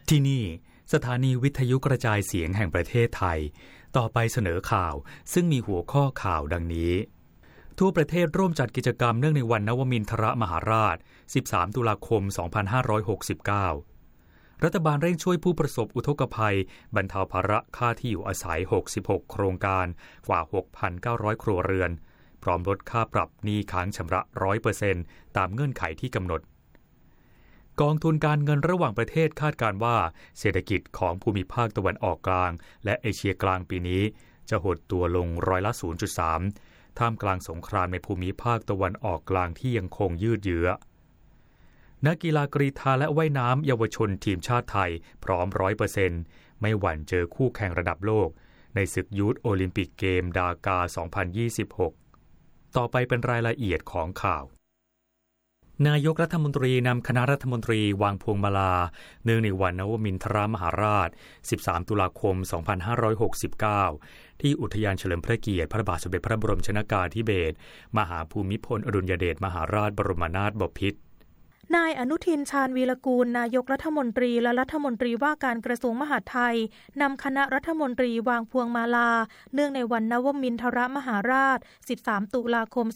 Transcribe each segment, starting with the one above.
ที่นี่สถานีวิทยุกระจายเสียงแห่งประเทศไทยต่อไปเสนอข่าวซึ่งมีหัวข้อข่าวดังนี้ทั่วประเทศร่วมจัดกิจกรรมเนื่องในวันนวมินทรมหาราช13ตุลาคม2569รัฐบาลเร่งช่วยผู้ประสบอุทกภัยบรรเทาภาระค่าที่อยู่อาศัย66โครงการกว่า 6,900 ครัวเรือนพร้อมลดค่าปรับหนี้ค้างชำระ 100% ตามเงื่อนไขที่กำหนดกองทุนการเงินระหว่างประเทศคาดการณ์ว่าเศรษฐกิจของภูมิภาคตะวันออกกลางและเอเชียกลางปีนี้จะหดตัวลงร้อยละ 0.3 ท่ามกลางสงครามในภูมิภาคตะวันออกกลางที่ยังคงยืดเยื้อนักกีฬากรีฑาและว่ายน้ำเยาวชนทีมชาติไทยพร้อม 100% ไม่หวั่นเจอคู่แข่งระดับโลกในศึกยูทโอลิมปิกเกมดากา 2026 ต่อไปเป็นรายละเอียดของข่าวนายกรัฐมนตรีนำคณะรัฐมนตรีวางพวงมาลาเนื่องในวันนวมินทรมหาราช13ตุลาคม2569ที่อุทยานเฉลิมพระเกียรติพระบาทสมเด็จพระบรมชนกาธิเบศรมหาภูมิพลอดุลยเดชมหาราชบรมนาถบพิตรนายอนุทินชาญวีรกูลนายกรัฐมนตรีและรัฐมนตรีว่าการกระทรวงมหาดไทยนำคณะรัฐมนตรีวางพวงมาลาเนื่องในวันนวมินทรมหาราช13ตุลาคม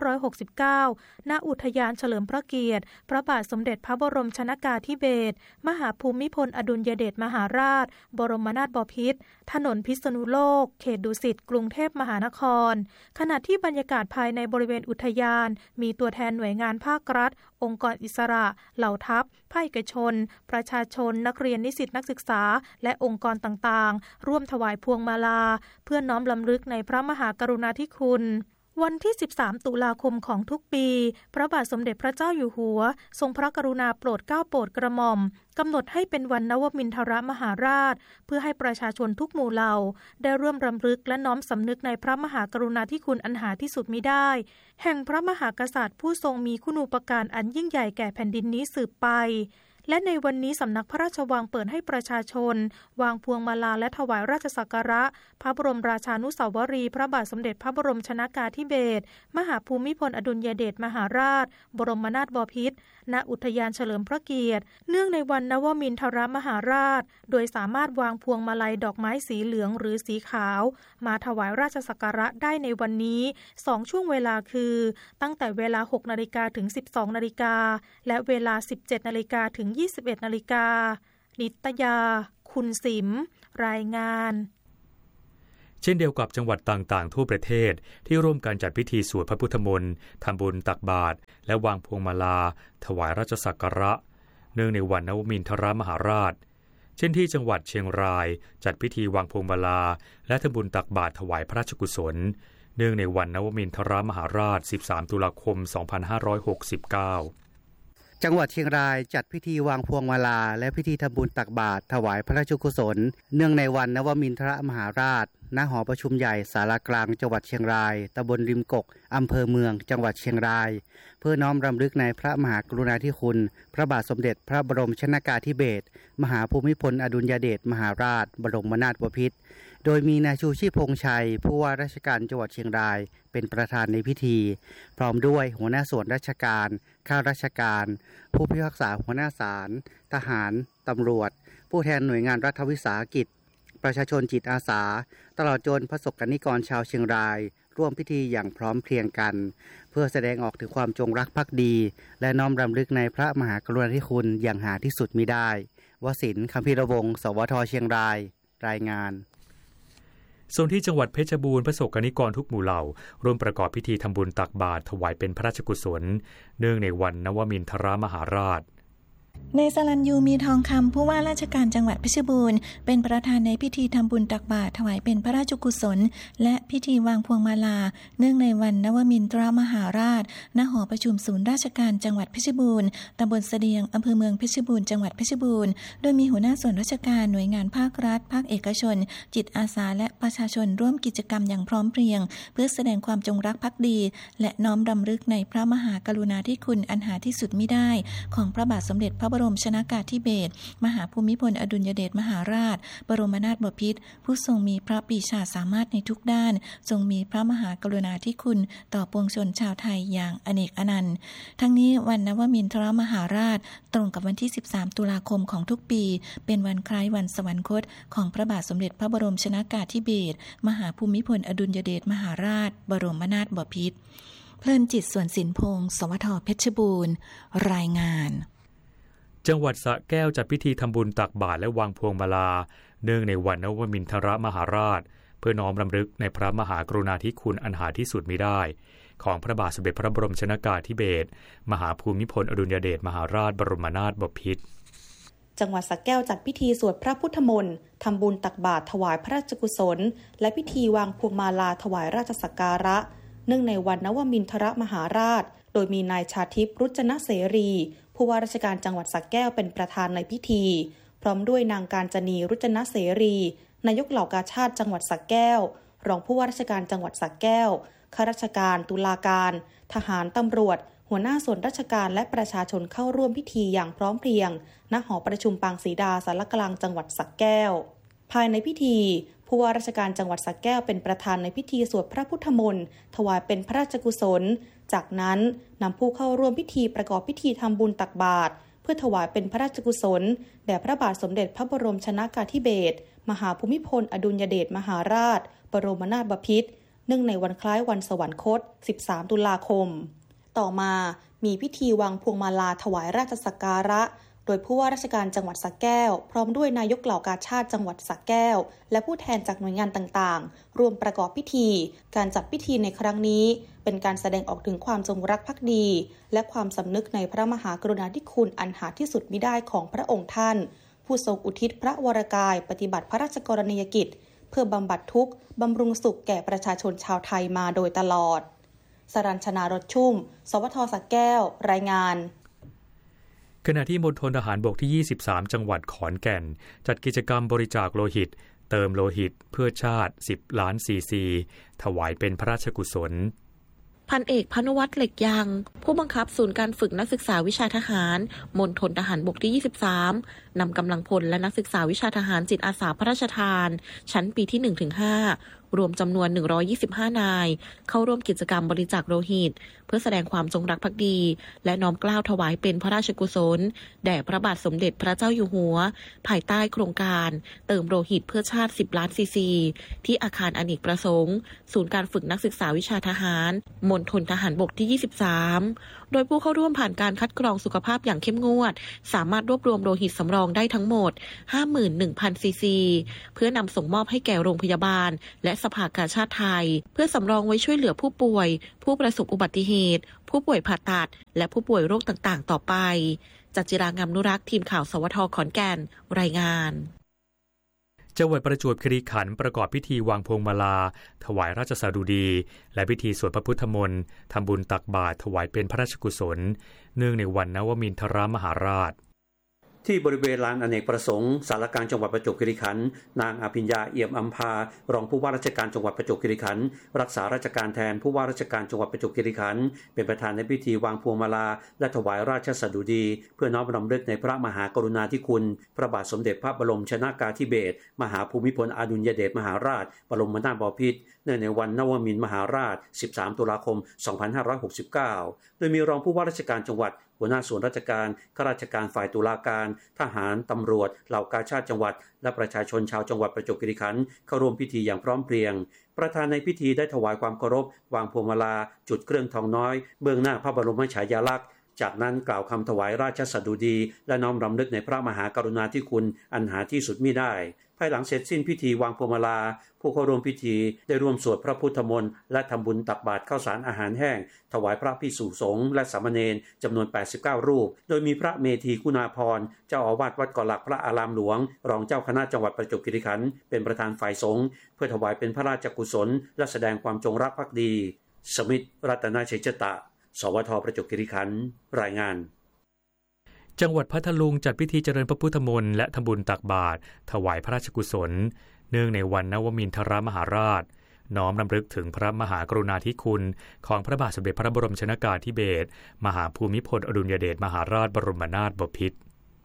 2569ณอุทยานเฉลิมพระเกียรติพระบาทสมเด็จพระบรมชนกาธิเบศรมหาภูมิพลอดุลยเดชมหาราชบรมนาถบพิตรถนนพิษณุโลกเขตดุสิตกรุงเทพมหานครขณะที่บรรยากาศภายในบริเวณอุทยานมีตัวแทนหน่วยงานภาครัฐองค์กรอิสระเหล่าทัพภาคเอกชนประชาชนนักเรียนนิสิตนักศึกษาและองค์กรต่างๆร่วมถวายพวงมาลาเพื่อน้อมรำลึกในพระมหากรุณาธิคุณวันที่13ตุลาคมของทุกปีพระบาทสมเด็จพระเจ้าอยู่หัวทรงพระกรุณาโปรดเกล้าโปรดกระหม่อมกำหนดให้เป็นวันนวมินทรมหาราชเพื่อให้ประชาชนทุกหมู่เหล่าได้ร่วมรำลึกและน้อมสำนึกในพระมหากรุณาธิคุณอันหาที่สุดมิได้แห่งพระมหากษัตริย์ผู้ทรงมีคุณูปการอันยิ่งใหญ่แก่แผ่นดินนี้สืบไปและในวันนี้สำนักพระราชวังเปิดให้ประชาชนวางพวงมาลาและถวายราชสักการะพระบรมราชานุสาวรีย์พระบาทสมเด็จพระบรมชนกาธิเบศรมหาภูมิพลอดุลยเดชมหาราชบรมนาถบพิตรณอุทยานเฉลิมพระเกียรติเนื่องในวันนวมินทรมหาราชโดยสามารถวางพวงมาลัยดอกไม้สีเหลืองหรือสีขาวมาถวายราชสักการะได้ในวันนี้2ช่วงเวลาคือตั้งแต่เวลา 6:00 นถึง 12:00 นและเวลา 17:00 นถึง 21:00 นนิตยาคุณสิมรายงานเช่นเดียวกับจังหวัดต่างๆทั่วประเทศที่ร่วมกันจัดพิธีสวดพระพุทธมนต์ทำบุญตักบาตรและวางพวงมาลาถวายราชสักการะเนื่องในวันนวมินทรมหาราชเช่นที่จังหวัดเชียงรายจัดพิธีวางพวงมาลาและทำบุญตักบาตรถวายพระราชกุศลเนื่องในวันนวมินทรมหาราช13ตุลาคม2569 จังหวัดเชียงรายจัดพิธีวางพวงมาลาและพิธีทำบุญตักบาตรถวายพระราชกุศลเนื่องในวันนวมินทรมหาราชณหอประชุมใหญ่ศาลากลางจังหวัดเชียงรายตำบลริมกกอำเภอเมืองจังหวัดเชียงรายเพื่อน้อมรำลึกในพระมหากรุณาธิคุณพระบาทสมเด็จพระบรมชนกาธิเบศรมหาภูมิพลอดุลยเดชมหาราชบรมนาถบพิตรโดยมีนายชูชีพพงษ์ชัยผู้ว่าราชการจังหวัดเชียงรายเป็นประธานในพิธีพร้อมด้วยหัวหน้าส่วนราชการข้าราชการผู้พิพากษาหัวหน้าศาลทหารตำรวจผู้แทนหน่วยงานรัฐวิสาหกิจประชาชนจิตอาสาตลอดจนประสบกนิกรชาวเชียงรายร่วมพิธีอย่างพร้อมเพรียงกันเพื่อแสดงออกถึงความจงรักภักดีและน้อมรำลึกในพระมหากรุณาธิคุณอย่างหาที่สุดมิได้วสินทร์ คัมภีรวงศ์ สวท.เชียงรายรายงานส่วนที่จังหวัดเพชรบูรณ์ประสบกนิกรทุกหมู่เหล่าร่วมประกอบพิธีทำบุญตักบาตรถวายเป็นพระราชกุศลเนื่องในวันนวมินทรมหาราชในสลันยูมีทองคำผู้ว่าราชการจังหวัดเพชรบูรณ์เป็นประธานในพิธีทำบุญตักบาตรถวายเป็นพระราชกุศลและพิธีวางพวงมาลาเนื่องในวันนวมินทรมหาราชณหอประชุมศูนย์ราชการจังหวัดเพชรบูรณ์ตำบลเสดียงอำเภอเมืองเพชรบูรณ์จังหวัดเพชรบูรณ์โดยมีหัวหน้าส่วนราชการหน่วยงานภาครัฐภาคเอกชนจิตอาสาและประชาชนร่วมกิจกรรมอย่างพร้อมเพรียงเพื่อแสดงความจงรักภักดีและน้อมรำลึกในพระมหากรุณาธิคุณอันหาที่สุดมิได้ของพระบาทสมเด็จพระบรมชนากาธิเบศรมหาภูมิพลอดุลยเดชมหาราชบรมนาถบพิตรผู้ทรงมีพระปรีชาสามารถในทุกด้านทรงมีพระมหากรุณาธิคุณต่อปวงชนชาวไทยอย่างอเนกอนันต์ทั้งนี้วันนวมินทรมหาราชตรงกับวันที่13ตุลาคมของทุกปีเป็นวันคล้ายวันสวรรคตของพระบาทสมเด็จพระบรมชนกาธิเบศรมหาภูมิพลอดุลยเดชมหาราชบรมนาถบพิตรเพลินจิตส่วนสินพงศ์สวทเพชรบูรณ์รายงานจังหวัดสระแก้วจัดพิธีทำบุญตักบาตรและวางพวงมาลาเนื่องในวันนวมินทรมหาราชเพื่อน้อมรำลึกในพระมหากรุณาธิคุณอันหาที่สุดมิได้ของพระบาทสมเด็จพระบรมชนกาธิเบศรมหาภูมิพลอดุลยเดชมหาราชบรมนาถบพิตรจังหวัดสระแก้วจัดพิธีสวดพระพุทธมนต์ทำบุญตักบาตรถวายพระราชกุศลและพิธีวางพวงมาลาถวายราชสักการะเนื่องในวันนวมินทรมหาราชโดยมีนายชาทิพย์รุจนะเสรีผู้ว่าราชการจังหวัดสระแก้วเป็นประธานในพิธีพร้อมด้วยนางกาญจนีรุจนะเสรีนายกเหล่ากาชาดจังหวัดสระแก้วรองผู้ว่าราชการจังหวัดสระแก้วข้าราชการตุลาการทหารตำรวจหัวหน้าส่วนราชการและประชาชนเข้าร่วมพิธีอย่างพร้อมเพรียงณหอประชุมปางศรีดาศาลกลางจังหวัดสระแก้วภายในพิธีผู้ว่าราชการจังหวัดสระแก้วเป็นประธานในพิธีสวดพระพุทธมนต์ถวายเป็นพระราชกุศลจากนั้นนำผู้เข้าร่วมพิธีประกอบพิธีทำบุญตักบาตรเพื่อถวายเป็นพระราชกุศลแด่พระบาทสมเด็จพระบรมชนกาธิเบศรมหาภูมิพลอดุลยเดชมหาราชบรมนาถบพิตรเนื่องในวันคล้ายวันสวรรคต13ตุลาคมต่อมามีพิธีวางพวงมาลาถวายราชสักการะโดยผู้ว่าราชการจังหวัดสระแก้วพร้อมด้วยนายกเหล่ากาชาดจังหวัดสระแก้วและผู้แทนจากหน่วยงานต่างๆรวมประกอบพิธีการจัดพิธีในครั้งนี้เป็นการแสดงออกถึงความจงรักภักดีและความสำนึกในพระมหากรุณาธิคุณอันหาที่สุดมิได้ของพระองค์ท่านผู้ทรงอุทิศพระวรกายปฏิบัติพระราชกรณียกิจเพื่อบำบัดทุกข์บำรุงสุขแก่ประชาชนชาวไทยมาโดยตลอดสรัญชนารถชุ่มสวทสระแก้วรายงานขณะที่มณฑลทหารบกที่23จังหวัดขอนแก่นจัดกิจกรรมบริจาคโลหิตเติมโลหิตเพื่อชาติ10ล้านซีซีถวายเป็นพระราชกุศลพันเอกพานุวัฒน์เหล็กยางผู้บังคับศูนย์การฝึกนักศึกษาวิชาทหารมณฑลทหารบกที่23นำกำลังพลและนักศึกษาวิชาทหารจิตอาสาพระราชทานชั้นปีที่ 1-5 รวมจำนวน125นายเข้าร่วมกิจกรรมบริจาคโลหิตเพื่อแสดงความจงรักภักดีและน้อมเกล้าถวายเป็นพระราชกุศลแด่พระบาทสมเด็จพระเจ้าอยู่หัวภายใต้โครงการเติมโลหิตเพื่อชาติ10ล้านซีซีที่อาคารอเนกประสงค์ศูนย์การฝึกนักศึกษาวิชาทหารมณฑลทหารบกที่23โดยผู้เข้าร่วมผ่านการคัดกรองสุขภาพอย่างเข้มงวดสามารถรวบรวมโลหิตสำรองได้ทั้งหมด 51,000 ซีซีเพื่อนำส่งมอบให้แก่โรงพยาบาลและสภากาชาดไทยเพื่อสำรองไว้ช่วยเหลือผู้ป่วยผู้ประสบอุบัติเหตุผู้ป่วยผ่าตัดและผู้ป่วยโรคต่างๆต่อไปจัจิรางามนุรักษ์ทีมข่าวสวทขอนแก่นรายงานจังหวัดประจวบคีรีขันธ์ประกอบพิธีวางพวงมาลาถวายราชสดุดีและพิธีสวดพระพุทธมนต์ทำบุญตักบาตรถวายเป็นพระราชกุศลเนื่องในวันนวมินทรมหาราชที่บริเวณลานอเนกประสงค์ศาลกลางจังหวัดประจวบคีรีขันธ์นางอภิญญาเอี่ยมอัมพารองผู้ว่าราชการจังหวัดประจวบคีรีขันธ์รักษาราชการแทนผู้ว่าราชการจังหวัดประจวบคีรีขันธ์เป็นประธานในพิธีวางพวงมาลาและถวายราชสดุดีเพื่อน้อมรำลึกในพระมหากรุณาธิคุณพระบาทสมเด็จพระบรมชนกาธิเบศรมหาภูมิพลอดุลยเดชมหาราชบรมนาถบพิตรเนื่องในวันนวมินทรมหาราช13ตุลาคม2569โดยมีรองผู้ว่าราชการจังหวัดหัวหน้าส่วนราชการข้าราชการฝ่ายตุลาการทหารตำรวจเหล่ากาชาดจังหวัดและประชาชนชาวจังหวัดประจวบคีรีขันธ์เข้าร่วมพิธีอย่างพร้อมเพรียงประธานในพิธีได้ถวายความเคารพวางพวงมาลาจุดเครื่องทองน้อยเบื้องหน้าพระบรมฉายาลักษณ์จากนั้นกล่าวคำถวายราชสดุดีและน้อมรำลึกในพระมหากรุณาธิคุณอันหาที่สุดมิได้ภายหลังเสร็จสิ้นพิธีวางพวงมาลาผู้เข้าร่วมพิธีได้ร่วมสวดพระพุทธมนต์และทำบุญตักบาตรข้าวสารอาหารแห้งถวายพระภิกษุสงฆ์และสามเณรจำนวน89รูปโดยมีพระเมธีคุณาภรณ์เจ้าอาวาสวัดเกาะหลักพระอารามหลวงรองเจ้าคณะจังหวัดประจวบคีรีขันธ์เป็นประธานฝ่ายสงฆ์เพื่อถวายเป็นพระราชกุศลและแสดงความจงรักภักดีสมิทธิ์รัตนชัยตะสวทประจวบคีรีขันธ์รายงานจังหวัดพัทลุงจัดพิธีเจริญพระพุทธมนต์และทำบุญตักบาตรถวายพระราชกุศลเนื่องในวันนวมินทรมหาราชน้อมรำลึกถึงพระมหากรุณาธิคุณของพระบาทสมเด็จพระบรมชนกาธิเบศรมหาภูมิพลอดุลยเดชมหาราชบรมนาถบพิตร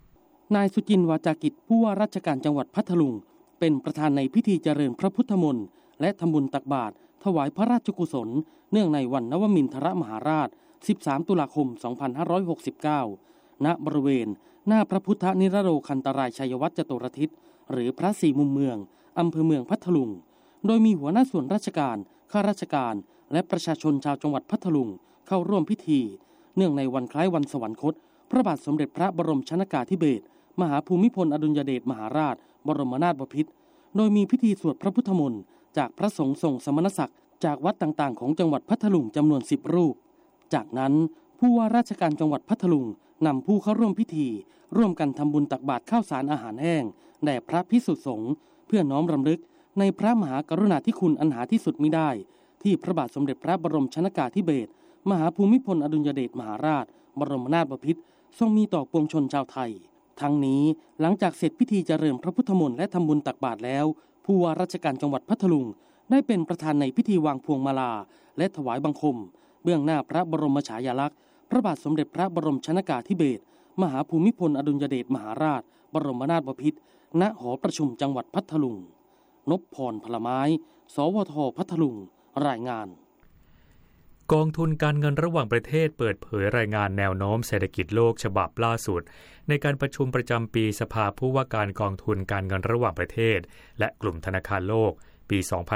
นายสุจินต์วาจากิจผู้ว่าราชการจังหวัดพัทลุงเป็นประธานในพิธีเจริญพระพุทธมนต์และทำบุญตักบาตรถวายพระราชกุศลเนื่องในวันนวมินทรมหาราช13ตุลาคม2569ณบริเวณหน้าพระพุทธนิรโรคันตรายชัยวัฒน์จตุรทิศหรือพระสี่มุมเมืองอำเภอเมืองพัทลุงโดยมีหัวหน้าส่วนราชการข้าราชการและประชาชนชาวจังหวัดพัทลุงเข้าร่วมพิธีเนื่องในวันคล้ายวันสวรรคตพระบาทสมเด็จพระบรมชนกาธิเบศรมหาภูมิพลอดุลยเดชมหาราชบรมนาถบพิตรโดยมีพิธีสวดพระพุทธมนต์จากพระสงฆ์ทรงสมณศักดิ์จากวัดต่างๆของจังหวัดพัทลุงจำนวน10รูปจากนั้นผู้ว่าราชการจังหวัดพัทลุงนำผู้เข้าร่วมพิธีร่วมกันทำบุญตักบาตรข้าวสารอาหารแห้งแด่พระภิกษุสงฆ์เพื่อน้อมรำลึกในพระมหากรุณาธิคุณอันหาที่สุดมิได้ที่พระบาทสมเด็จพระบรมชนกาธิเบศรมหาภูมิพลอดุลยเดชมหาราชบรมนาถบพิตรทรงมีต่อปวงชนชาวไทยทั้งนี้หลังจากเสร็จพิธีเจริญพระพุทธมนต์และทำบุญตักบาตรแล้วผู้ว่าราชการจังหวัดพัทลุงได้เป็นประธานในพิธีวางพวงมาลาและถวายบังคมเบื้องหน้าพระบรมฉายาลักษณ์พระบาทสมเด็จพระบรมชนกาธิเบศรมหาภูมิพลอดุลยเดชมหาราชบรมนาถบพิตรณหอประชุมจังหวัดพัทลุงนพพรพลไม้สวทพัทลุงรายงานกองทุนการเงินระหว่างประเทศเปิดเผยรายงานแนวโน้มเศรษฐกิจโลกฉบับล่าสุดในการประชุมประจำปีสภาผู้ว่าการกองทุนการเงินระหว่างประเทศและกลุ่มธนาคารโลกปี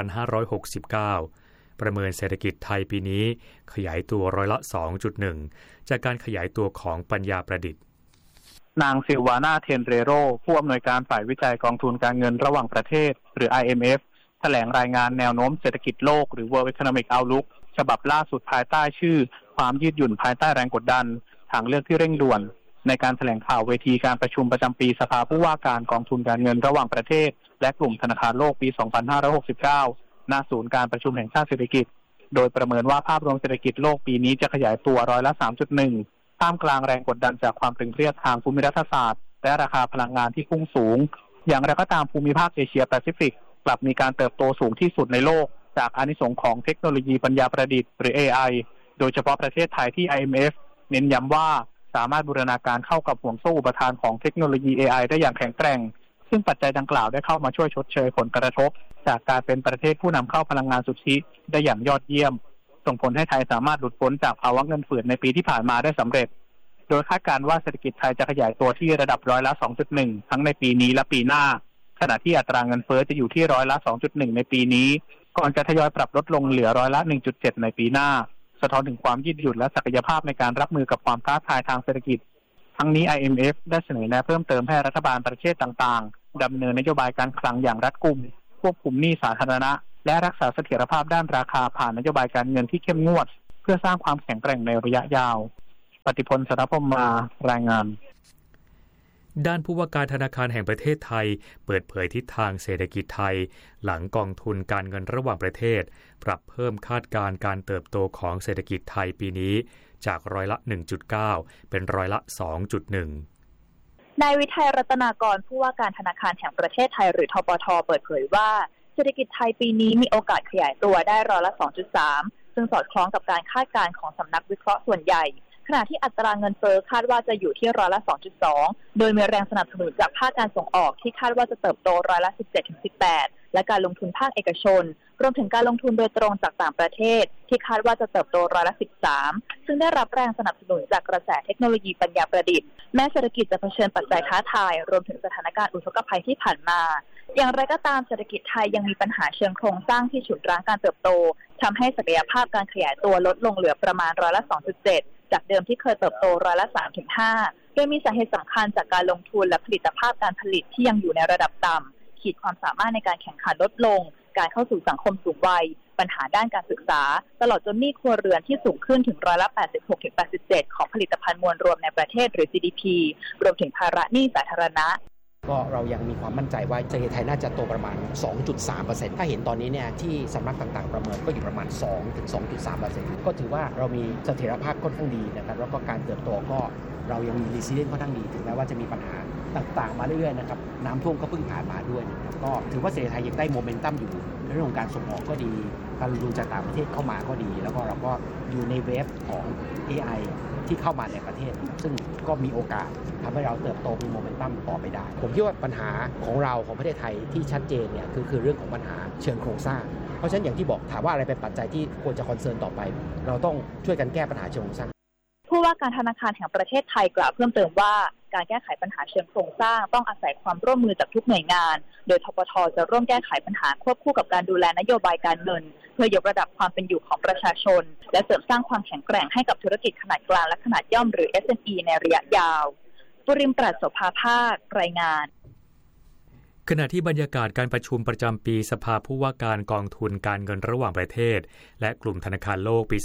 2569 ประเมินเศรษฐกิจไทยปีนี้ขยายตัวร้อยละ 2.1 จากการขยายตัวของปัญญาประดิษฐ์นางซิลวานาเทนเรโรผู้อำนวยการฝ่ายวิจัยกองทุนการเงินระหว่างประเทศหรือ IMF แถลงรายงานแนวโน้มเศรษฐกิจโลกหรือ World Economic Outlook ฉบับล่าสุดภายใต้ชื่อความยืดหยุ่นภายใต้แรงกดดันทางเลือกที่เร่งด่วนในการแถลงข่าวเวทีการประชุมประจำปีสภาผู้ว่าการกองทุนการเงินระหว่างประเทศและกลุ่มธนาคารโลกปี 2569 ณ ศูนย์การประชุมแห่งชาติเศรษฐกิจโดยประเมินว่าภาพรวมเศรษฐกิจโลกปีนี้จะขยายตัวร้อยละ 3.1 ท่ามกลางแรงกดดันจากความตึงเครียดทางภูมิรัฐศาสตร์และราคาพลังงานที่พุ่งสูงอย่างไรก็ตามภูมิภาคเอเชียแปซิฟิกกลับมีการเติบโตสูงที่สุดในโลกจากอานิสงส์ของเทคโนโลยีปัญญาประดิษฐ์หรือ AI โดยเฉพาะประเทศไทยที่ IMF เน้นย้ำว่าสามารถบูรณาการเข้ากับห่วงโซ่อุปทานของเทคโนโลยี AI ได้อย่างแข็งแกร่งซึ่งปัจจัยดังกล่าวได้เข้ามาช่วยชดเชยผลกระทบจากการเป็นประเทศผู้นำเข้าพลังงานสุทธิได้อย่างยอดเยี่ยมส่งผลให้ไทยสามารถหลุดพ้นจากภาวะเงินเฟ้อในปีที่ผ่านมาได้สำเร็จโดยคาดการณ์ว่าเศรษฐกิจไทยจะขยายตัวที่ระดับร้อยละ 2.1 ทั้งในปีนี้และปีหน้าขณะที่อัตราเงินเฟ้อจะอยู่ที่ร้อยละ 2.1 ในปีนี้ก่อนจะทยอยปรับลดลงเหลือร้อยละ 1.7 ในปีหน้าสะท้อนถึงความยืดหยุ่นและศักยภาพในการรับมือกับความท้าทายทางเศรษฐกิจทั้งนี้ IMF ได้เสนอแนะเพิ่มเติมให้รัฐบาลประเทศต่างๆดำเนินนโยบายการคลังอย่างรัดกุมควบคุมหนี้สาธารณะและรักษาเสถียรภาพด้านราคาผ่านนโยบายการเงินที่เข้มงวดเพื่อสร้างความแข็งแกร่งในระยะยาวปฏิพล สรพมมารายงานด้านผู้ว่าการธนาคารแห่งประเทศไทยเปิดเผยทิศทางเศรษฐกิจไทยหลังกองทุนการเงินระหว่างประเทศปรับเพิ่มคาดการณ์การเติบโตของเศรษฐกิจไทยปีนี้จากร้อยละ 1.9 เป็นร้อยละ 2.1 นายวิทัยรัตนากรผู้ว่าการธนาคารแห่งประเทศไทยหรือธปท.เปิดเผยว่าเศรษฐกิจไทยปีนี้มีโอกาสขยายตัวได้ร้อยละ 2.3 ซึ่งสอดคล้องกับการคาดการณ์ของสำนักวิเคราะห์ส่วนใหญ่ขณะที่อัตราเงินเฟ้อคาดว่าจะอยู่ที่ร้อยละ 2.2 โดยมีแรงสนับสนุนจากภาคการส่งออกที่คาดว่าจะเติบโตร้อยละ 17-18 และการลงทุนภาคเอกชนรวมถึงการลงทุนโดยตรงจากต่างประเทศที่คาดว่าจะเติบโตร้อยละ 13 ซึ่งได้รับแรงสนับสนุนจากกระแสเทคโนโลยีปัญญาประดิษฐ์แม้เศรษฐกิจจะเผชิญปัจจัยท้าทายรวมถึงสถานการณ์อุทกภัยที่ผ่านมาอย่างไรก็ตามเศรษฐกิจไทยยังมีปัญหาเชิงโครงสร้างที่ฉุดรั้งการเติบโตทำให้ศักยภาพการขยายตัวลดลงเหลือประมาณร้อยละ 2.7 จากเดิมที่เคยเติบโตร้อยละ 3-5 โดยมีสาเหตุสำคัญจากการลงทุนและผลิตภาพการผลิตที่ยังอยู่ในระดับต่ำขีดความสามารถในการแข่งขันลดลงการเข้าสู่สังคมสูงวัยปัญหาด้านการศึกษาตลอดจนหนี้ครัวเรือนที่สูงขึ้นถึงร้อยละ 86-87 ของผลิตภัณฑ์มวลรวมในประเทศหรือ GDP รวมถึงภาระหนี้สาธารณะก็เรายังมีความมั่นใจว่าเศรษฐกิจไทยน่าจะโตประมาณ 2.3% ถ้าเห็นตอนนี้เนี่ยที่สำนักต่างๆประเมินก็อยู่ประมาณ 2-2.3% ก็ถือว่าเรามีเสถียรภาพค่อนข้างดีนะครับแล้วก็การเติบโตก็เรายังมี resilience ค่อนข้างดีถึงแม้ว่าจะมีปัญหาต่างๆมาเรื่อยๆนะครับน้ำท่วมก็เพิ่งผ่านมาด้วยนะครับก็ถือว่าเศรษฐกิจไทยยังได้โมเมนตัมอยู่ในเรื่องของการส่งออกก็ดีการลงทุนจากต่างประเทศเข้ามาก็ดีแล้วก็เราก็อยู่ในเวฟของ AI ที่เข้ามาในประเทศซึ่งก็มีโอกาสทำให้เราเติบโตมีโมเมนตัมต่อไปได้ผมคิดว่าปัญหาของเราของประเทศไทยที่ชัดเจนเนี่ยคือเรื่องของปัญหาเชิงโครงสร้างเพราะฉะนั้นอย่างที่บอกถามว่าอะไรเป็นปัจจัยที่ควรจะคอนเซิร์นต่อไปเราต้องช่วยกันแก้ปัญหาเชิงโครงสร้างผู้ว่าการธนาคารแห่งประเทศไทยกล่าวเพิ่มเติมว่าการแก้ไขปัญหาเชิงโครงสร้างต้องอาศัยความร่วมมือจากทุกหน่วยงานโดยธปท.จะร่วมแก้ไขปัญหาควบคู่กับการดูแลนโยบายการเงินเพื่อยกระดับความเป็นอยู่ของประชาชนและเสริมสร้างความแข็งแกร่งให้กับธุรกิจขนาดกลางและขนาดย่อมหรือ SME ในระยะยาวปุริม ปราศ โสภาภาครายงานขณะที่บรรยากาศการประชุมประจำปีสภาผู้ว่าการกองทุนการเงินระหว่างประเทศและกลุ่มธนาคารโลกปี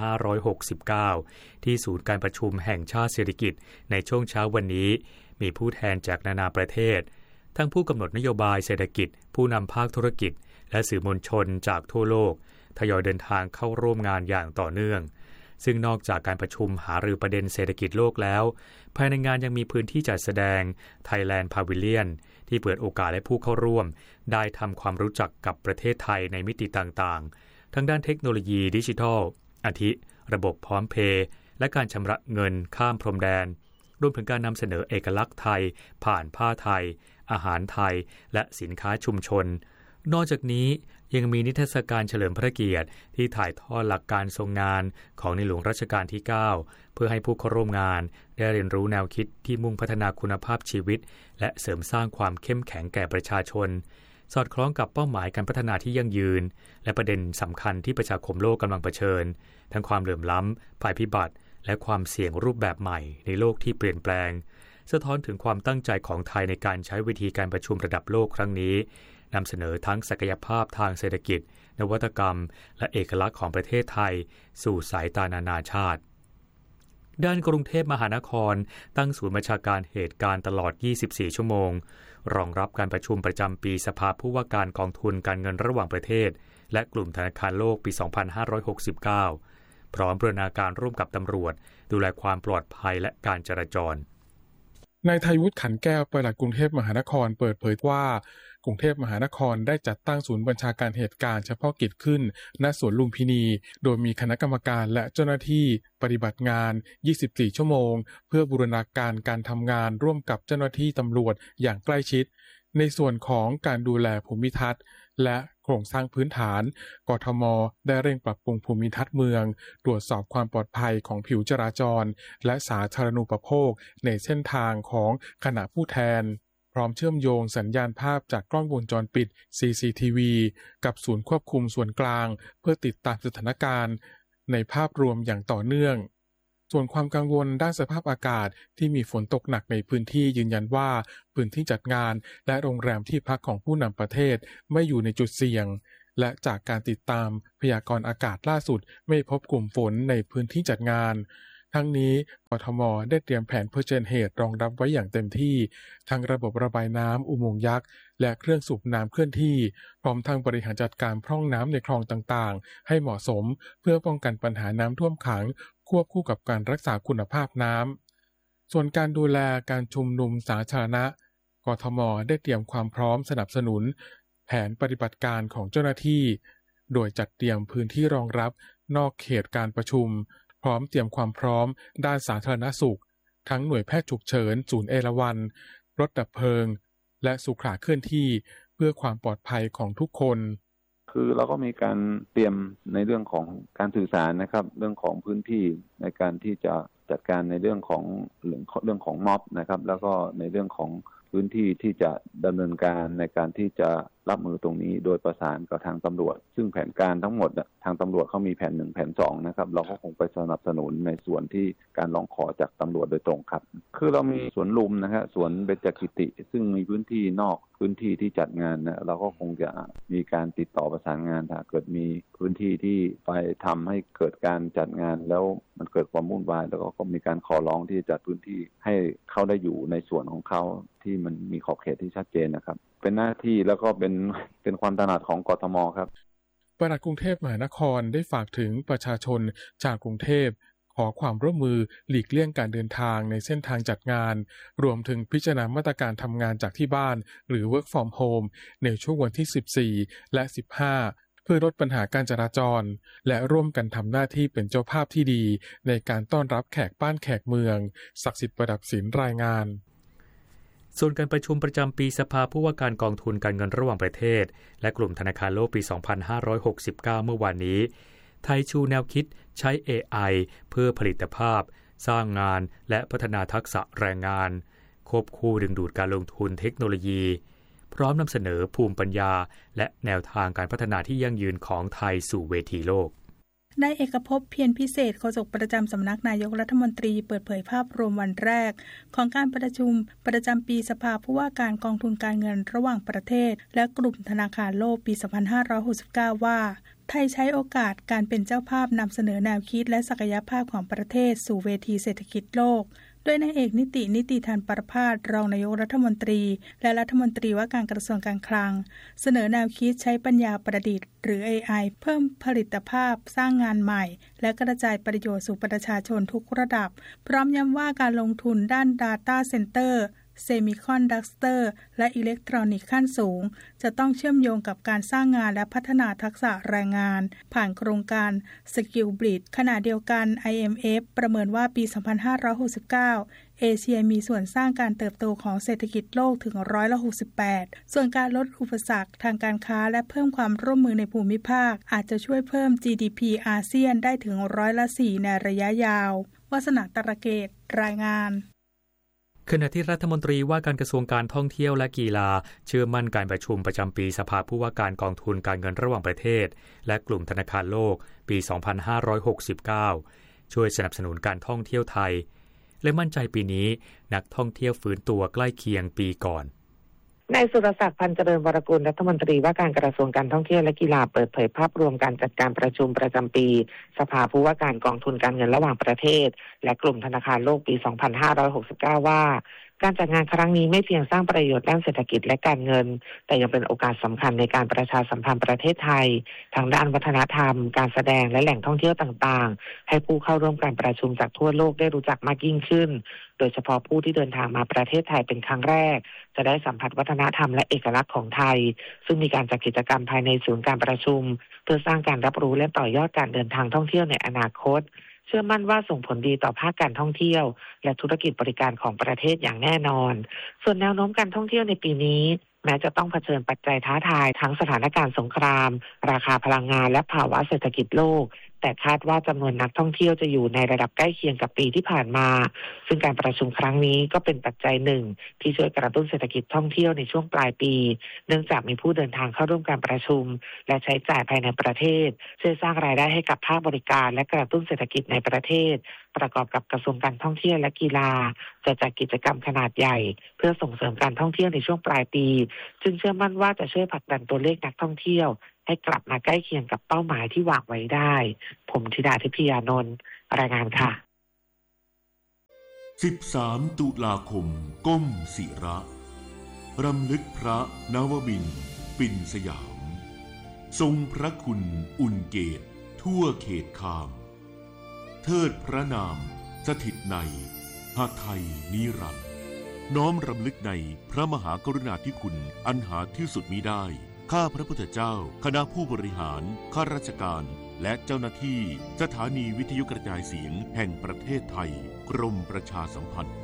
2569 ที่ศูนย์การประชุมแห่งชาติเศรษฐกิจในช่วงเช้าวันนี้มีผู้แทนจากนานาประเทศทั้งผู้กำหนดนโยบายเศรษฐกิจผู้นำภาคธุรกิจและสื่อมวลชนจากทั่วโลกทยอยเดินทางเข้าร่วมงานอย่างต่อเนื่องซึ่งนอกจากการประชุมหารือประเด็นเศรษฐกิจโลกแล้วภายในงานยังมีพื้นที่จัดแสดง Thailand Pavilion ที่เปิดโอกาสให้ผู้เข้าร่วมได้ทำความรู้จักกับประเทศไทยในมิติต่างๆทั้งด้านเทคโนโลยีดิจิทัลอาทิระบบพร้อมเพย์และการชำระเงินข้ามพรมแดนรวมถึงการนำเสนอเอกลักษณ์ไทยผ่านผ้าไทยอาหารไทยและสินค้าชุมชนนอกจากนี้ยังมีนิทรรศการเฉลิมพระเกียรติที่ถ่ายทอดหลักการทรงงานของในหลวงรัชกาลที่ 9 เพื่อให้ผู้เข้าร่วมงานได้เรียนรู้แนวคิดที่มุ่งพัฒนาคุณภาพชีวิตและเสริมสร้างความเข้มแข็งแก่ประชาชนสอดคล้องกับเป้าหมายการพัฒนาที่ยั่งยืนและประเด็นสำคัญที่ประชาคมโลกกำลังเผชิญทั้งความเหลื่อมล้ำภัยพิบัติและความเสี่ยงรูปแบบใหม่ในโลกที่เปลี่ยนแปลงสะท้อนถึงความตั้งใจของไทยในการใช้เวทีการประชุมระดับโลกครั้งนี้นำเสนอทั้งศักยภาพทางเศรษฐกิจนวัตกรรมและเอกลักษณ์ของประเทศไทยสู่สายตานานาชาติด้านกรุงเทพมหานครตั้งศูนย์บัญชาการเหตุการณ์ตลอด 24 ชั่วโมงรองรับการประชุมประจำปีสภาผู้ว่าการกองทุนการเงินระหว่างประเทศและกลุ่มธนาคารโลกปี 2569 พร้อมบูรณาการร่วมกับตำรวจดูแลความปลอดภัยและการจราจรนายไทยวุฒิขันแก้วปลัดกรุงเทพมหานครเปิดเผยว่ากรุงเทพมหานครได้จัดตั้งศูนย์บัญชาการเหตุการณ์เฉพาะกิจขึ้นณสวนลุมพินีโดยมีคณะกรรมการและเจ้าหน้าที่ปฏิบัติงาน 24 ชั่วโมงเพื่อบูรณาการการทำงานร่วมกับเจ้าหน้าที่ตำรวจอย่างใกล้ชิดในส่วนของการดูแลภูมิทัศน์และโครงสร้างพื้นฐานกทม.ได้เร่งปรับปรุงภูมิทัศน์เมืองตรวจสอบความปลอดภัยของผิวจราจรและสาธารณูปโภคในเส้นทางของคณะผู้แทนพร้อมเชื่อมโยงสัญญาณภาพจากกล้องวงจรปิด CCTV กับศูนย์ควบคุมส่วนกลางเพื่อติดตามสถานการณ์ในภาพรวมอย่างต่อเนื่องส่วนความกังวลด้านสภาพอากาศที่มีฝนตกหนักในพื้นที่ยืนยันว่าพื้นที่จัดงานและโรงแรมที่พักของผู้นำประเทศไม่อยู่ในจุดเสี่ยงและจากการติดตามพยากรณ์อากาศล่าสุดไม่พบกลุ่มฝนในพื้นที่จัดงานทั้งนี้กทม.ได้เตรียมแผนเผชิญเหตุรองรับไว้อย่างเต็มที่ทั้งระบบระบายน้ำอุโมงค์ยักษ์และเครื่องสูบน้ำเคลื่อนที่พร้อมทั้งบริหารจัดการพร่องน้ำในคลองต่างๆให้เหมาะสมเพื่อป้องกันปัญหาน้ำท่วมขังควบคู่กับการรักษาคุณภาพน้ำส่วนการดูแลการชุมนุมสาธารณะกทม.ได้เตรียมความพร้อมสนับสนุนแผนปฏิบัติการของเจ้าหน้าที่โดยจัดเตรียมพื้นที่รองรับนอกเขตการประชุมพร้อมเตรียมความพร้อมด้านสาธารณสุขทั้งหน่วยแพทย์ฉุกเฉินศูนย์เอราวัณรถดับเพลิงและสุขาเคลื่อนที่เพื่อความปลอดภัยของทุกคนคือเราก็มีการเตรียมในเรื่องของการสื่อสารนะครับเรื่องของพื้นที่ในการที่จะจัดการในเรื่องของม็อบนะครับแล้วก็ในเรื่องของพื้นที่ที่จะดำเนินการในการที่จะรับมือตรงนี้โดยประสานกับทางตำรวจซึ่งแผนการทั้งหมดทางตำรวจเขามีแผน1แผน2นะครับเราก็คงไปสนับสนุนในส่วนที่การร้องขอจากตำรวจโดยตรงครับคือเรามีสวนลุมนะครับสวนเบญจกิติซึ่งมีพื้นที่นอกพื้นที่ที่จัดงานนะเราก็คงจะมีการติดต่อประสานงานถ้าเกิดมีพื้นที่ที่ไปทำให้เกิดการจัดงานแล้วมันเกิดความวุ่นวายแล้วก็มีการขอร้องที่จะจัดพื้นที่ให้เขาได้อยู่ในส่วนของเขาที่มันมีขอบเขตที่ชัดเจนนะครับเป็นหน้าที่แล้วก็เป็นความถนัดของกทม.ครับปลัดกรุงเทพมหานครได้ฝากถึงประชาชนจากกรุงเทพขขอความร่วมมือหลีกเลี่ยงการเดินทางในเส้นทางจัดงานรวมถึงพิจารณามาตรการทำงานจากที่บ้านหรือ Work from Home ในช่วงวันที่14และ15เพื่อลดปัญหาการจราจรและร่วมกันทำหน้าที่เป็นเจ้าภาพที่ดีในการต้อนรับแขกบ้านแขกเมืองศักดิ์สิทธิ์ประดับศิลป์รายงานส่วนการประชุมประจำปีสภาผู้ว่าการกองทุนการเงินระหว่างประเทศและกลุ่มธนาคารโลกปี 2569 เมื่อวานนี้ไทยชูแนวคิดใช้ AI เพื่อผลิตภาพสร้างงานและพัฒนาทักษะแรงงานควบคู่ดึงดูดการลงทุนเทคโนโลยีพร้อมนำเสนอภูมิปัญญาและแนวทางการพัฒนาที่ยั่งยืนของไทยสู่เวทีโลกนายเอกภพเพียรพิเศษโฆษกประจำสำนักนายกรัฐมนตรีเปิดเผยภาพรวมวันแรกของการประชุมประจำปีสภาผู้ว่าการกองทุนการเงินระหว่างประเทศและกลุ่มธนาคารโลกปี 2569 ว่าไทยใช้โอกาสการเป็นเจ้าภาพนำเสนอแนวคิดและศักยภาพของประเทศสู่เวทีเศรษฐกิจโลกโดยนายเอกนิติธานปรภาสรองนายกรัฐมนตรีและรัฐมนตรีว่าการกระทรวงการคลังเสนอแนวคิดใช้ปัญญาประดิษฐ์หรือ AI เพิ่มผลิตภาพสร้างงานใหม่และกระจายประโยชน์สู่ประชาชนทุกระดับพร้อมย้ำว่าการลงทุนด้าน Data Centerเซมิคอนดักเตอร์และอิเล็กทรอนิกส์ขั้นสูงจะต้องเชื่อมโยงกับการสร้างงานและพัฒนาทักษะแรงงานผ่านโครงการ Skill Bridge ขณะเดียวกัน IMF ประเมินว่าปี 2569 เอเชียมีส่วนสร้างการเติบโตของเศรษฐกิจโลกถึง68%ส่วนการลดอุปสรรคทางการค้าและเพิ่มความร่วมมือในภูมิภาคอาจจะช่วยเพิ่ม GDP อาเซียนได้ถึง4%ในระยะยาววาสนาตระเกตรายงานขณะที่รัฐมนตรีว่าการกระทรวงการท่องเที่ยวและกีฬาเชื่อมั่นการประชุมประจำปีสภาผู้ว่าการกองทุนการเงินระหว่างประเทศและกลุ่มธนาคารโลกปี 2569 ช่วยสนับสนุนการท่องเที่ยวไทยและมั่นใจปีนี้นักท่องเที่ยวฟื้นตัวใกล้เคียงปีก่อนนายสุรศักดิ์พันเจริญวรกุลรัฐมนตรีว่าการกระทรวงการท่องเที่ยวและกีฬาเปิดเผยภาพรวมการจัดการประชุมประจำปีสภาผู้ว่าการกองทุนการเงินระหว่างประเทศและกลุ่มธนาคารโลกปี 2569 ว่าการจัดงานครั้งนี้ไม่เพียงสร้างประโยชน์ด้านเศรษฐกิจและการเงินแต่ยังเป็นโอกาสสำคัญในการประชาสัมพันธ์ประเทศไทยทางด้านวัฒนธรรมการแสดงและแหล่งท่องเที่ยวต่างๆให้ผู้เข้าร่วมการประชุมจากทั่วโลกได้รู้จักมากยิ่งขึ้นโดยเฉพาะผู้ที่เดินทางมาประเทศไทยเป็นครั้งแรกจะได้สัมผัสวัฒนธรรมและเอกลักษณ์ของไทยซึ่งมีการจัดกิจกรรมภายในศูนย์การประชุมเพื่อสร้างการรับรู้และต่อยอดการเดินทางท่องเที่ยวในอนาคตเชื่อมั่นว่าส่งผลดีต่อภาคการท่องเที่ยวและธุรกิจบริการของประเทศอย่างแน่นอนส่วนแนวโน้มการท่องเที่ยวในปีนี้แม้จะต้องเผชิญปัจจัยท้าทายทั้งสถานการณ์สงครามราคาพลังงานและภาวะเศรษฐกิจโลกแต่คาดว่าจำนวนนักท่องเที่ยวจะอยู่ในระดับใกล้เคียงกับปีที่ผ่านมาซึ่งการประชุมครั้งนี้ก็เป็นปัจจัยหนึ่งที่ช่วยกระตุ้นเศรษฐกิจท่องเที่ยวในช่วงปลายปีเนื่องจากมีผู้เดินทางเข้าร่วมการประชุมและใช้จ่ายภายในประเทศช่วยสร้างรายได้ให้กับภาคบริการและกระตุ้นเศรษฐกิจในประเทศประกอบกับกระทรวงการท่องเที่ยวและกีฬาจะจัดกิจกรรมขนาดใหญ่เพื่อส่งเสริมการท่องเที่ยวในช่วงปลายปีจึงเชื่อมั่นว่าจะช่วยผลักดันตัวเลขนักท่องเที่ยวให้กลับมาใกล้เคียงกับเป้าหมายที่วางไว้ได้ผมธิดาทิพยานนท์รายงานค่ะ 13 ตุลาคมก้มศิระรำลึกพระนวมินทร์ปิ่นสยามทรงพระคุณอุ่นเกตทั่วเขตคามเทิดพระนามสถิตในหไทยนิรันดร์น้อมรำลึกในพระมหากรุณาธิคุณอันหาที่สุดมิได้ข้าพระพุทธเจ้าคณะผู้บริหารข้าราชการและเจ้าหน้าที่สถานีวิทยุกระจายเสียงแห่งประเทศไทยกรมประชาสัมพันธ์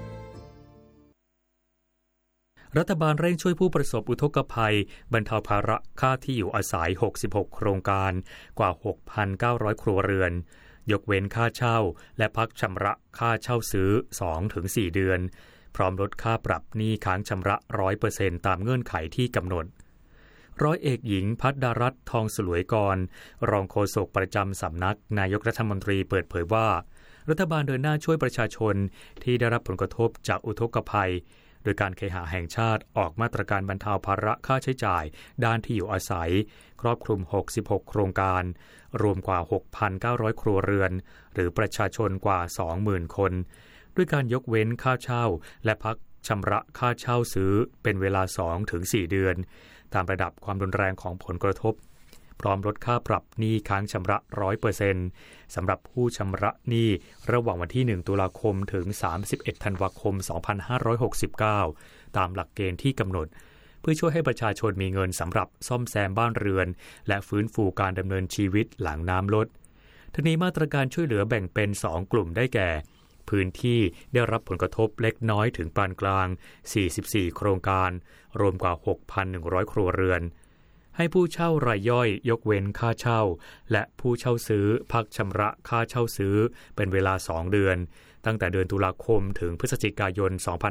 รัฐบาลเร่งช่วยผู้ประสบอุทกภัยบรรเทาภาระค่าที่อยู่อาศัย66โครงการกว่า 6,900 ครัวเรือนยกเว้นค่าเช่าและพักชำระค่าเช่าซื้อ 2-4 เดือนพร้อมลดค่าปรับหนี้ค้างชำระ 100% ตามเงื่อนไขที่กำหนดร้อยเอกหญิงภัทรดารัตน์ทองสลวยกรรองโฆษกประจำสำนักนายกรัฐมนตรีเปิดเผยว่ารัฐบาลเดินหน้าช่วยประชาชนที่ได้รับผลกระทบจากอุทกภัยโดยการเคหะแห่งชาติออกมาตรการบรรเทาภาระค่าใช้จ่ายด้านที่อยู่อาศัยครอบคลุม66โครงการรวมกว่า 6,900 ครัวเรือนหรือประชาชนกว่า 20,000 คนด้วยการยกเว้นค่าเช่าและพักชำระค่าเช่าซื้อเป็นเวลา 2-4 เดือนตามระดับความรุนแรงของผลกระทบพร้อมลดค่าปรับหนี้ค้างชำระ 100% สำหรับผู้ชำระหนี้ระหว่างวันที่1ตุลาคมถึง31ธันวาคม2569ตามหลักเกณฑ์ที่กำหนดเพื่อช่วยให้ประชาชนมีเงินสำหรับซ่อมแซมบ้านเรือนและฟื้นฟูการดำเนินชีวิตหลังน้ำลดทั้งนี้มาตรการช่วยเหลือแบ่งเป็น2กลุ่มได้แก่พื้นที่ได้รับผลกระทบเล็กน้อยถึงปานกลาง44โครงการรวมกว่า 6,100 ครัวเรือนให้ผู้เช่ารายย่อยยกเว้นค่าเช่าและผู้เช่าซื้อพักชำระค่าเช่าซื้อเป็นเวลา2เดือนตั้งแต่เดือนตุลาคมถึงพฤศจิกายน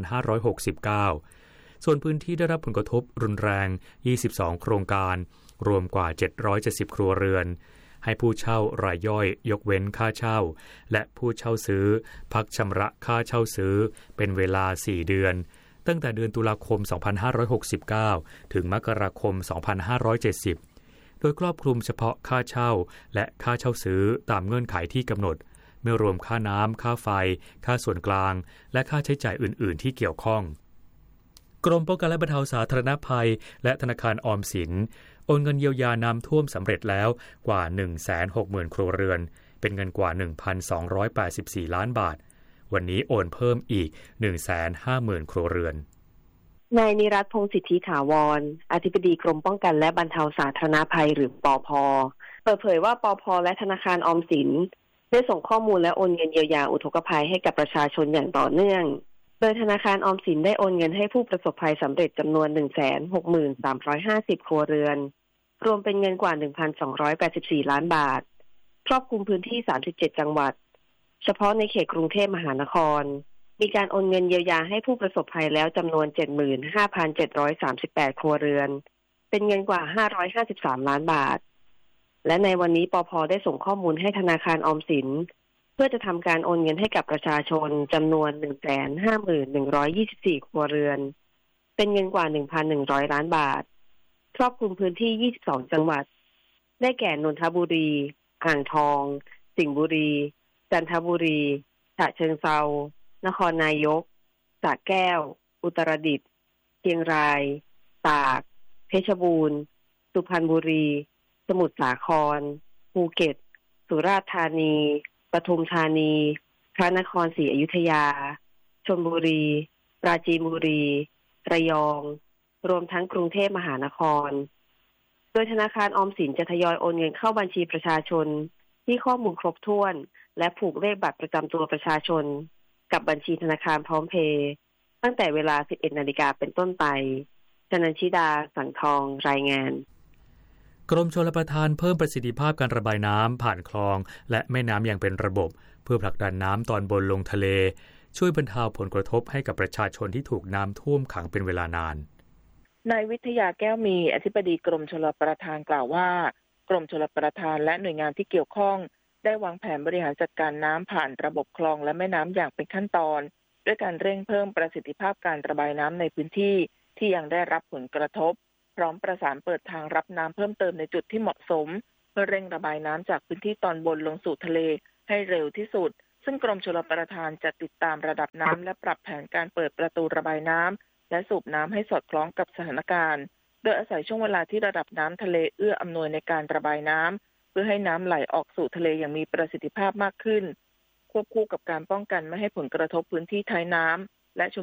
2569ส่วนพื้นที่ได้รับผลกระทบรุนแรง22โครงการรวมกว่า770ครัวเรือนให้ผู้เช่ารายย่อยยกเว้นค่าเช่าและผู้เช่าซื้อพักชำระค่าเช่าซื้อเป็นเวลา4เดือนตั้งแต่เดือนตุลาคม2569ถึงมกราคม2570โดยครอบคลุมเฉพาะค่าเช่าและค่าเช่าซื้อตามเงื่อนไขที่กำหนดไม่รวมค่าน้ำค่าไฟค่าส่วนกลางและค่าใช้จ่ายอื่นๆที่เกี่ยวข้องกรมป้องกันและบรรเทาสาธารณภัยและธนาคารออมสินโอนเงินเยียวยาน้ำท่วมสำเร็จแล้วกว่า 160,000 ครัวเรือนเป็นเงินกว่า 1,284 ล้านบาทวันนี้โอนเพิ่มอีก 150,000 ครัวเรือนนายนิรัตน์ พงษ์สิทธิถาวรอธิบดีกรมป้องกันและบรรเทาสาธารณภัยหรือปภ.เปิดเผยว่าปภ.และธนาคารออมสินได้ส่งข้อมูลและโอนเงินเยียวยาอุทกภัยให้กับประชาชนอย่างต่อเนื่องโดยธนาคารออมสินได้โอนเงินให้ผู้ประสบภัยสำเร็จจำนวน 160,350 ครัวเรือนรวมเป็นเงินกว่า 1,284 ล้านบาทครอบคลุมพื้นที่37จังหวัดเฉพาะในเขตกรุงเทพมหานครมีการโอนเงินเยียวยาให้ผู้ประสบภัยแล้วจำนวน 75,738 ครัวเรือนเป็นเงินกว่า553ล้านบาทและในวันนี้ปภ.ได้ส่งข้อมูลให้ธนาคารออมสินเพื่อจะทำการโอนเงินให้กับประชาชนจำนวน 150,124 ครัวเรือนเป็นเงินกว่า 1,100 ล้านบาทครอบคลุมพื้นที่22จังหวัดได้แก่นนทบุรีอ่างทองสิงห์บุรีจันทบุรีฉะเชิงเทรานครนายกสระแก้วอุตรดิตถ์เชียงรายตากเพชรบูรณ์สุพรรณบุรีสมุทรสาครภูเก็ตสุราษฎร์ธานีปทุมธานีพระนครศรีอยุธยาชลบุรีปราจีนบุรีระยองรวมทั้งกรุงเทพมหานครโดยธนาคารออมสินจะทยอยโอนเงินเข้าบัญชีประชาชนที่ข้อมูลครบถ้วนและผูกเลขบัตรประจำตัวประชาชนกับบัญชีธนาคารพร้อมเพย์ตั้งแต่เวลา 11:00 น.เป็นต้นไปชนันชิดาสังทองรายงานกรมชลประทานเพิ่มประสิทธิภาพการระบายน้ำผ่านคลองและแม่น้ำอย่างเป็นระบบเพื่อผลักดันน้ำตอนบนลงทะเลช่วยบรรเทาผลกระทบให้กับประชาชนที่ถูกน้ำท่วมขังเป็นเวลานานนายวิทยาแก้วมีอธิบดีกรมชลประทานกล่าวว่ากรมชลประทานและหน่วยงานที่เกี่ยวข้องได้วางแผนบริหารจัดการน้ำผ่านระบบคลองและแม่น้ำอย่างเป็นขั้นตอนด้วยการเร่งเพิ่มประสิทธิภาพการระบายน้ำในพื้นที่ที่ยังได้รับผลกระทบพร้อมประสานเปิดทางรับน้ำเพิ่มเติมในจุดที่เหมาะสมเพื่อเร่งระบายน้ำจากพื้นที่ตอนบนลงสู่ทะเลให้เร็วที่สุดซึ่งกรมชลประทานจะติดตามระดับน้ำและปรับแผนการเปิดประตูระบายน้ำและสูบน้ำให้สอดคล้องกับสถานการณ์โดยอาศัยช่วงเวลาที่ระดับน้ำทะเลเอื้ออำนวยในการระบายน้ำเพื่อให้น้ำไหลออกสู่ทะเลอย่างมีประสิทธิภาพมากขึ้นควบคู่กับการป้องกันไม่ให้ผลกระทบพื้นที่ท้ายน้ำและ